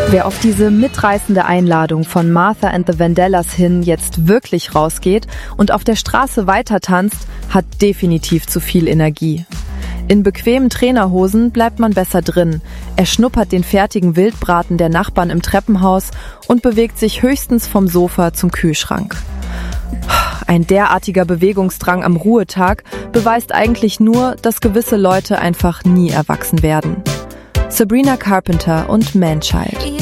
Wer auf diese mitreißende Einladung von Martha and the Vandellas hin jetzt wirklich rausgeht und auf der Straße weiter tanzt, hat definitiv zu viel Energie. In bequemen Trainerhosen bleibt man besser drin. Er schnuppert den fertigen Wildbraten der Nachbarn im Treppenhaus und bewegt sich höchstens vom Sofa zum Kühlschrank. Ein derartiger Bewegungsdrang am Ruhetag beweist eigentlich nur, dass gewisse Leute einfach nie erwachsen werden. Sabrina Carpenter und Manchild.